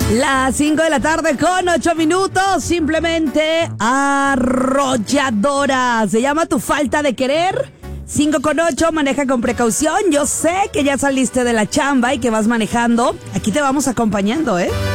Las 5 de la tarde con 8 minutos, simplemente arrolladora. Se llama Tu Falta de Querer. 5 con 8, maneja con precaución. Yo sé que ya saliste de la chamba y que vas manejando. Aquí te vamos acompañando, ¿eh?